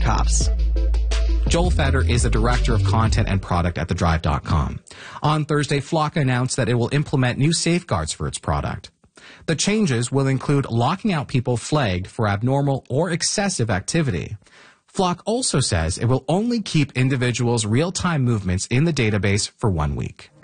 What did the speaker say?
cops. Joel Feder is the director of content and product at thedrive.com. On Thursday, Flock announced that it will implement new safeguards for its product. The changes will include locking out people flagged for abnormal or excessive activity. Flock also says it will only keep individuals' real-time movements in the database for 1 week.